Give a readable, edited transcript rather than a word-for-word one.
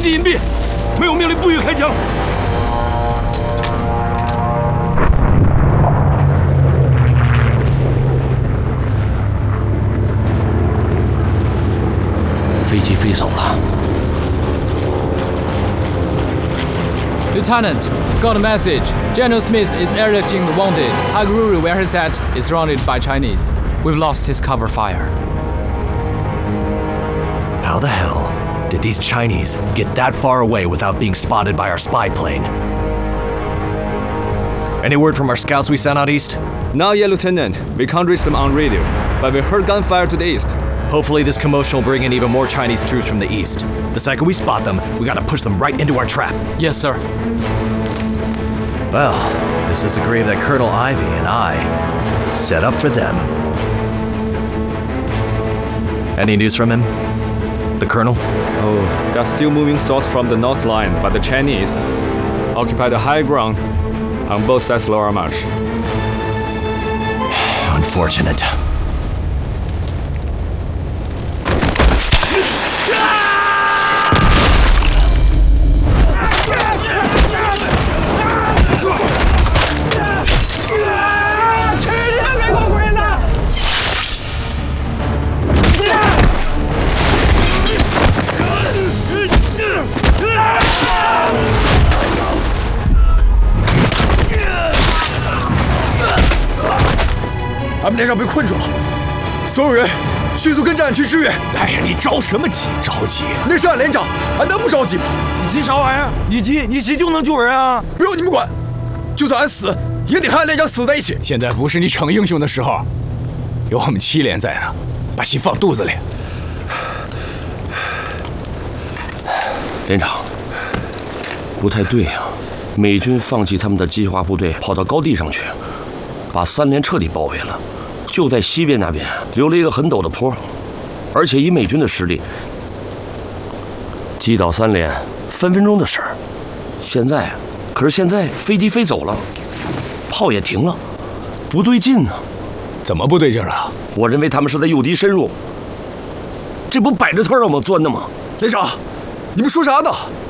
地隐蔽，没有命令不予开枪。 飞机飞走了。 Lieutenant, got a message. General Smith is airlifting the wounded. Haiguru, where he's at, is surrounded by Chinese. We've lost his cover fire. How the hell did these Chinese get that far away without being spotted by our spy plane? Any word from our scouts we sent out east? Not yet, Lieutenant. We can't reach them on radio, but we heard gunfire to the east. Hopefully this commotion will bring in even more Chinese troops from the east. The second we spot them, we gotta push them right into our trap. Yes, sir. Well, this is the grave that Colonel Ivy and I set up for them. Any news from him? The Colonel? Oh, they're still moving south from the north line, but the Chinese occupy the high ground on both sides of our march. Unfortunate. 俺们连长被困住了，所有人迅速跟着俺去支援。 哎呀，你着什么急？着急？ 那是俺连长，俺能不着急吗？ 你急啥玩意儿？你急就能救人啊！ 不用你们管，就算俺死，也得和俺连长死在一起。 现在不是你逞英雄的时候，有我们7连在呢，把心放肚子里。 连长，不太对呀、美军放弃他们的机械化部队，跑到高地上去，把3连彻底包围了。就在西边那边留了一个很陡的坡，而且以美军的实力，击倒3连分分钟的事儿。可是现在飞机飞走了，炮也停了，不对劲呢。 怎么不对劲了？ 我认为他们是在诱敌深入，这不摆着特让我们钻的吗？ 连长，你们说啥呢？